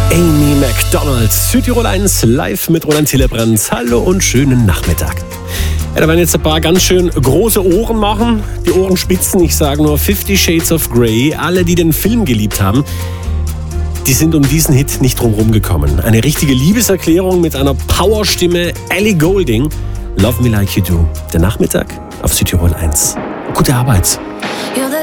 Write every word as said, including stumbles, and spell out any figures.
Amy Macdonald, Südtirol eins, live mit Roland Hillebrand. Hallo und schönen Nachmittag. Ja, da werden jetzt ein paar ganz schön große Ohren machen. Die Ohrenspitzen, ich sage nur Fifty Shades of Grey. Alle, die den Film geliebt haben, die sind um diesen Hit nicht drumherum gekommen. Eine richtige Liebeserklärung mit einer Powerstimme. Ellie Goulding, Love Me Like You Do. Der Nachmittag auf Südtirol eins. Gute Arbeit.